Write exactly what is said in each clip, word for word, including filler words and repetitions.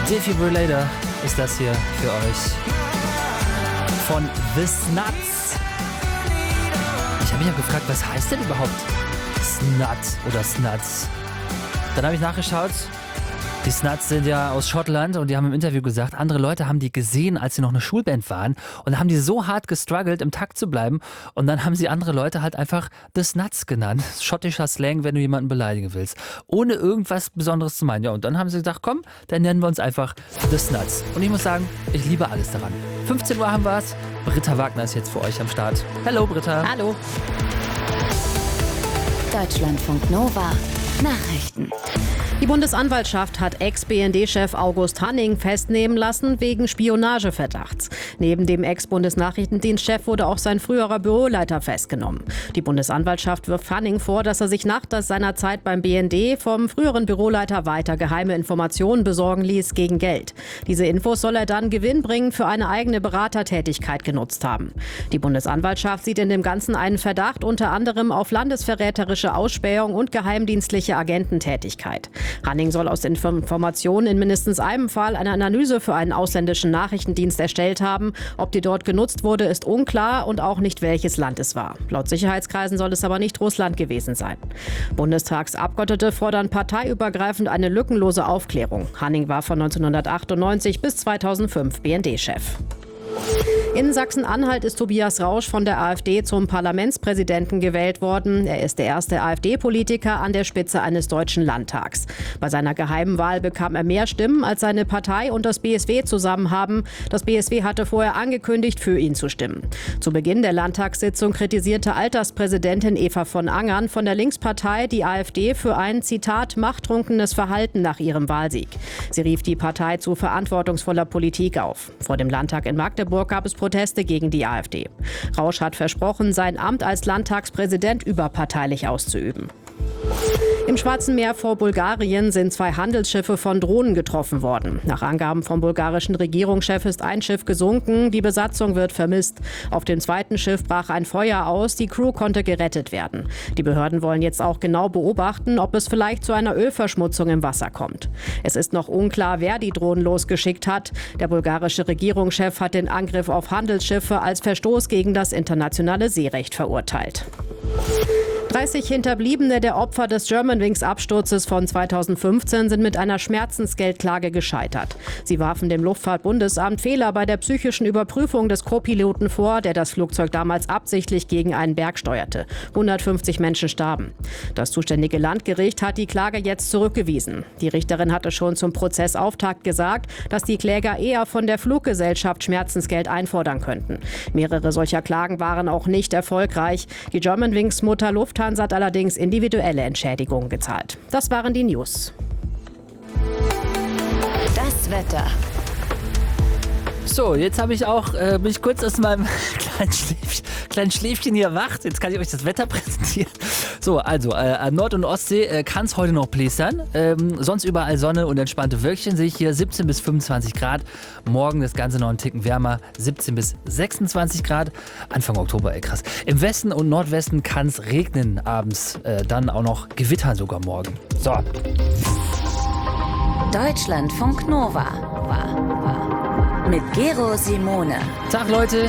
Defibrillator ist das hier für euch von The Snuts. Ich habe mich auch gefragt, was heißt denn überhaupt Snut oder Snuts? Dann habe ich nachgeschaut. Die Snuts sind ja aus Schottland und die haben im Interview gesagt, andere Leute haben die gesehen, als sie noch eine Schulband waren, und dann haben die so hart gestruggelt, im Takt zu bleiben, und dann haben sie andere Leute halt einfach The Snuts genannt. Schottischer Slang, wenn du jemanden beleidigen willst, ohne irgendwas Besonderes zu meinen. Ja, und dann haben sie gesagt, komm, dann nennen wir uns einfach The Snuts. Und ich muss sagen, ich liebe alles daran. fünfzehn Uhr haben wir es. Britta Wagner ist jetzt für euch am Start. Hallo Britta. Hallo. Deutschlandfunk Nova Nachrichten. Die Bundesanwaltschaft hat Ex-B N D-Chef August Hanning festnehmen lassen wegen Spionageverdachts. Neben dem Ex-Bundesnachrichtendienstchef wurde auch sein früherer Büroleiter festgenommen. Die Bundesanwaltschaft wirft Hanning vor, dass er sich nach seiner Zeit beim B N D vom früheren Büroleiter weiter geheime Informationen besorgen ließ gegen Geld. Diese Infos soll er dann gewinnbringend für eine eigene Beratertätigkeit genutzt haben. Die Bundesanwaltschaft sieht in dem Ganzen einen Verdacht unter anderem auf landesverräterische Ausspähung und geheimdienstliche Agententätigkeit. Hanning soll aus Informationen in mindestens einem Fall eine Analyse für einen ausländischen Nachrichtendienst erstellt haben. Ob die dort genutzt wurde, ist unklar, und auch nicht, welches Land es war. Laut Sicherheitskreisen soll es aber nicht Russland gewesen sein. Bundestagsabgeordnete fordern parteiübergreifend eine lückenlose Aufklärung. Hanning war von neunzehnhundertachtundneunzig bis zweitausendfünf B N D-Chef. In Sachsen-Anhalt ist Tobias Rausch von der AfD zum Parlamentspräsidenten gewählt worden. Er ist der erste AfD-Politiker an der Spitze eines deutschen Landtags. Bei seiner geheimen Wahl bekam er mehr Stimmen, als seine Partei und das B S W zusammen haben. Das B S W hatte vorher angekündigt, für ihn zu stimmen. Zu Beginn der Landtagssitzung kritisierte Alterspräsidentin Eva von Angern von der Linkspartei die AfD für ein, Zitat, machttrunkenes Verhalten nach ihrem Wahlsieg. Sie rief die Partei zu verantwortungsvoller Politik auf. Vor dem Landtag in Magdeburg gab es Proteste gegen die AfD. Rausch hat versprochen, sein Amt als Landtagspräsident überparteilich auszuüben. Im Schwarzen Meer vor Bulgarien sind zwei Handelsschiffe von Drohnen getroffen worden. Nach Angaben vom bulgarischen Regierungschef ist ein Schiff gesunken, die Besatzung wird vermisst. Auf dem zweiten Schiff brach ein Feuer aus, die Crew konnte gerettet werden. Die Behörden wollen jetzt auch genau beobachten, ob es vielleicht zu einer Ölverschmutzung im Wasser kommt. Es ist noch unklar, wer die Drohnen losgeschickt hat. Der bulgarische Regierungschef hat den Angriff auf Handelsschiffe als Verstoß gegen das internationale Seerecht verurteilt. dreißig Hinterbliebene der Opfer des Germanwings-Absturzes von zweitausendfünfzehn sind mit einer Schmerzensgeldklage gescheitert. Sie warfen dem Luftfahrtbundesamt Fehler bei der psychischen Überprüfung des Co-Piloten vor, der das Flugzeug damals absichtlich gegen einen Berg steuerte. hundertfünfzig Menschen starben. Das zuständige Landgericht hat die Klage jetzt zurückgewiesen. Die Richterin hatte schon zum Prozessauftakt gesagt, dass die Kläger eher von der Fluggesellschaft Schmerzensgeld einfordern könnten. Mehrere solcher Klagen waren auch nicht erfolgreich. Die Germanwings-Mutter Lufthansa hat allerdings individuelle Entschädigungen gezahlt. Das waren die News. Das Wetter. So, jetzt habe ich auch, äh, bin ich kurz aus meinem kleinen Schläfchen, kleinen Schläfchen hier wach. Jetzt kann ich euch das Wetter präsentieren. So, also, äh, an Nord- und Ostsee äh, kann es heute noch plästern. Ähm, sonst überall Sonne und entspannte Wölkchen sehe ich hier. siebzehn bis fünfundzwanzig Grad. Morgen das Ganze noch einen Ticken wärmer. siebzehn bis sechsundzwanzig Grad. Anfang Oktober, ey, krass. Im Westen und Nordwesten kann es regnen abends. Äh, dann auch noch gewittern sogar morgen. So. Deutschlandfunk Nova. War, war. Mit Gero Simone. Tag, Leute.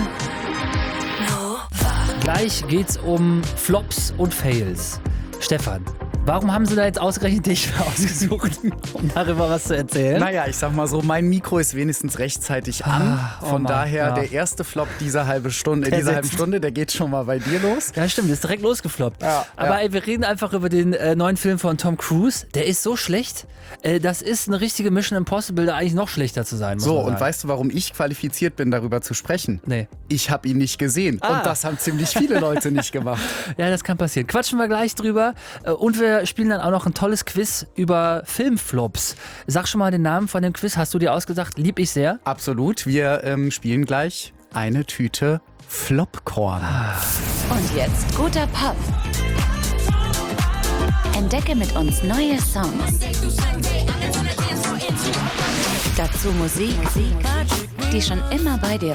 Gleich geht's um Flops und Fails. Stefan, warum haben sie da jetzt ausgerechnet dich ausgesucht, um darüber was zu erzählen? Naja, ich sag mal so, mein Mikro ist wenigstens rechtzeitig an. Ah, oh Von Mann, daher, ja. der erste Flop dieser halbe Stunde, Der dieser halben sitzt. Stunde, der geht schon mal bei dir los. Ja, stimmt, ist direkt losgefloppt. Ja, Aber ja. ey, wir reden einfach über den äh, neuen Film von Tom Cruise. Der ist so schlecht. Äh, das ist eine richtige Mission Impossible, da eigentlich noch schlechter zu sein. Muss So, man sagen. und weißt du, warum ich qualifiziert bin, darüber zu sprechen? Nee. Ich habe ihn nicht gesehen. Ah. Und das haben ziemlich viele Leute nicht gemacht. Ja, das kann passieren. Quatschen wir gleich drüber. Äh, Und wir spielen dann auch noch ein tolles Quiz über Filmflops. Sag schon mal den Namen von dem Quiz. Hast du dir ausgedacht? Lieb ich sehr. Absolut. Wir ähm, spielen gleich eine Tüte Flopcorn. Und jetzt guter Pop. Entdecke mit uns neue Songs. Dazu Musik, die schon immer bei dir